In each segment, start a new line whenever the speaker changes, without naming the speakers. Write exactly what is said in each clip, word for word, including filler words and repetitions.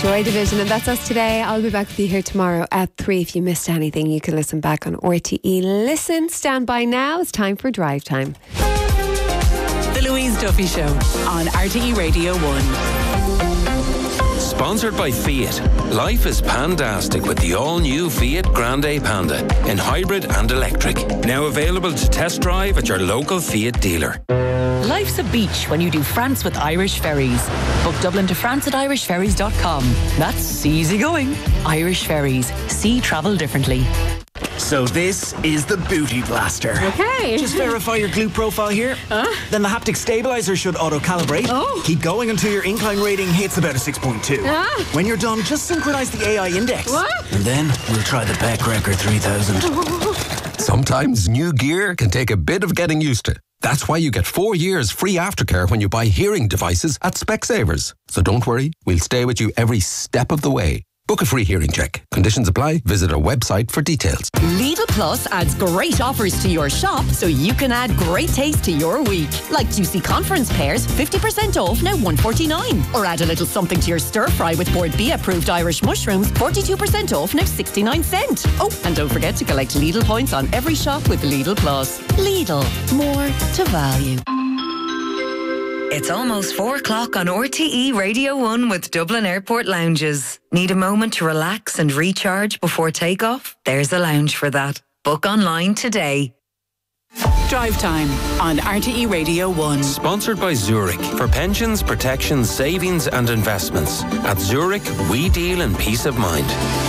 Joy Division, and that's us today. I'll be back with you here tomorrow at three. If you missed anything, you can listen back on R T E Listen. Stand by now. It's time for Drive Time.
The Louise Duffy Show on R T E Radio one.
Sponsored by Fiat. Life is pandastic with the all-new Fiat Grande Panda in hybrid and electric. Now available to test drive at your local Fiat dealer.
Life's a beach when you do France with Irish Ferries. Book Dublin to France at irish ferries dot com. That's easy going. Irish Ferries. See travel differently.
So this is the Booty Blaster.
Okay.
Just verify your glute profile here.
Huh?
Then the haptic stabilizer should auto-calibrate.
Oh.
Keep going until your incline rating hits about a six point two.
Ah.
When you're done, just synchronize the A I index.
What?
And then we'll try the Peck Record three thousand.
Sometimes new gear can take a bit of getting used to. That's why you get four years free aftercare when you buy hearing devices at Specsavers. So don't worry, we'll stay with you every step of the way. Book a free hearing check. Conditions apply. Visit our website for details.
Lidl Plus adds great offers to your shop so you can add great taste to your week. Like juicy conference pears, fifty percent off, now one forty-nine. Or add a little something to your stir fry with Board B approved Irish mushrooms, forty-two percent off, now sixty-nine cent. Oh, and don't forget to collect Lidl points on every shop with Lidl Plus. Lidl, more to value.
It's almost four o'clock on R T E Radio one with Dublin Airport Lounges. Need a moment to relax and recharge before takeoff? There's a lounge for that. Book online today.
Drive Time on R T E Radio one.
Sponsored by Zurich. For pensions, protections, savings and investments. At Zurich, we deal in peace of mind.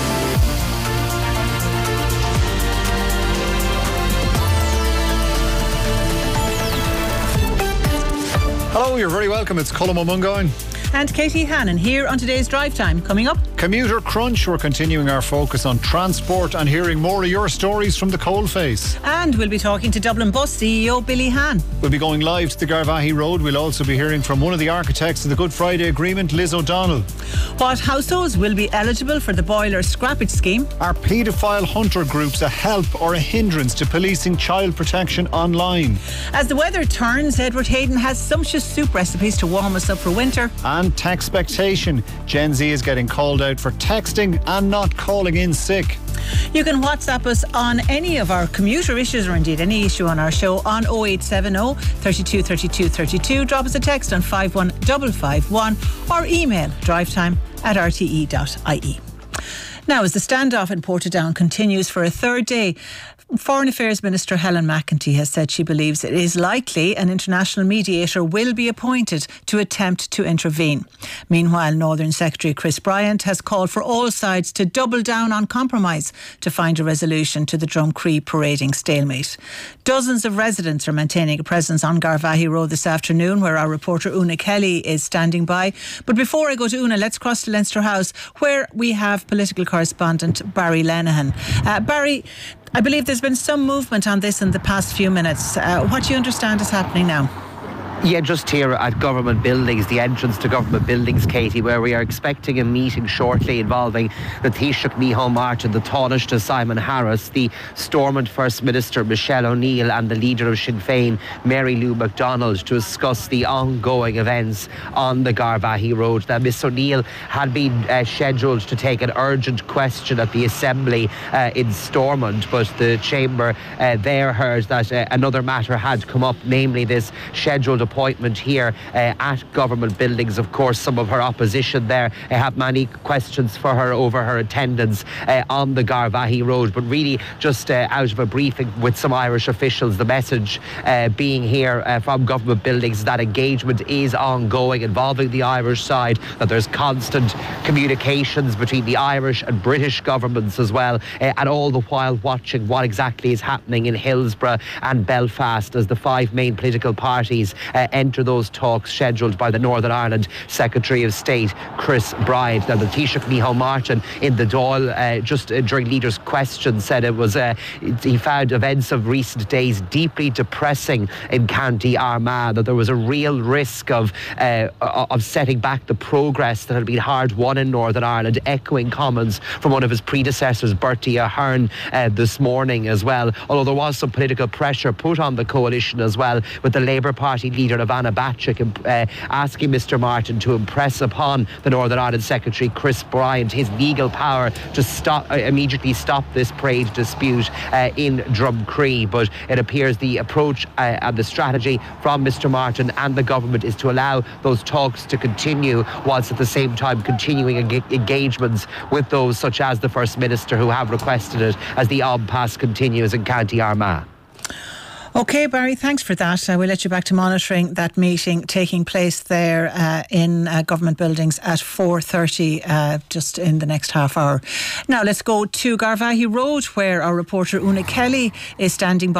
Hello, you're very welcome. It's Colm O'Mungoyne.
And Katie Hannon here on today's Drive Time. Coming up,
Commuter Crunch. We're continuing our focus on transport and hearing more of your stories from the coalface.
and we'll be talking to Dublin Bus C E O Billy Hahn.
We'll be going live to the Garvaghey Road. We'll also be hearing from one of the architects of the Good Friday Agreement, Liz O'Donnell.
What households will be eligible for the boiler scrappage scheme?
Are paedophile hunter groups a help or a hindrance to policing child protection online?
As the weather turns, Edward Hayden has sumptuous soup recipes to warm us up for winter.
And textpectation. Gen Z is getting called out for texting and not calling in sick.
You can WhatsApp us on any of our commuter issues, or indeed any issue on our show, on oh eight seven oh, thirty-two, thirty-two, thirty-two. Drop us a text on five one five five one or email drivetime at r t e dot i e. Now, as the standoff in Portadown continues for a third day, Foreign Affairs Minister Helen McEntee has said she believes it is likely an international mediator will be appointed to attempt to intervene. Meanwhile, Northern Secretary Chris Bryant has called for all sides to double down on compromise to find a resolution to the Drumcree parading stalemate. Dozens of residents are maintaining a presence on Garvaghey Road this afternoon, where our reporter Una Kelly is standing by. But before I go to Una, let's cross to Leinster House, where we have political correspondent Barry Lenihan. Uh, Barry, I believe there's been some movement on this in the past few minutes. Uh, what do you understand is happening now?
Yeah, just here at government buildings, the entrance to government buildings, Katie, where we are expecting a meeting shortly involving the Taoiseach Micheál Martin, the Taoiseach Simon Harris, the Stormont First Minister Michelle O'Neill and the leader of Sinn Féin, Mary Lou McDonald, to discuss the ongoing events on the Garvaghey Road. Now, Miss O'Neill had been uh, scheduled to take an urgent question at the Assembly uh, in Stormont, but the Chamber uh, there heard that uh, another matter had come up, namely this scheduled appointment here uh, at government buildings. Of course, some of her opposition there uh, have many questions for her over her attendance uh, on the Garvaghey Road, but really just uh, out of a briefing with some Irish officials, the message uh, being here uh, from government buildings that engagement is ongoing involving the Irish side, that there's constant communications between the Irish and British governments as well, uh, and all the while watching what exactly is happening in Hillsborough and Belfast as the five main political parties Uh, enter those talks scheduled by the Northern Ireland Secretary of State, Chris Bryant. Now, the Taoiseach Micheál Martin in the Dáil, uh, just uh, during leaders' questions, said it was uh, he found events of recent days deeply depressing in County Armagh, that there was a real risk of uh, of setting back the progress that had been hard won in Northern Ireland, echoing comments from one of his predecessors, Bertie Ahern, uh, this morning as well. Although there was some political pressure put on the coalition as well, with the Labour Party leader leader Ivana Bacik, uh, asking Mr Martin to impress upon the Northern Ireland Secretary Chris Bryant his legal power to stop uh, immediately stop this parade dispute uh, in Drumcree. But it appears the approach uh, and the strategy from Mr Martin and the government is to allow those talks to continue, whilst at the same time continuing eng- engagements with those such as the First Minister who have requested it as the Om Pass continues in County Armagh.
OK, Barry, thanks for that. Uh, we'll let you back to monitoring that meeting taking place there uh, in uh, government buildings at four thirty, uh, just in the next half hour. Now let's go to Garvaghey Road, where our reporter Una Kelly is standing by.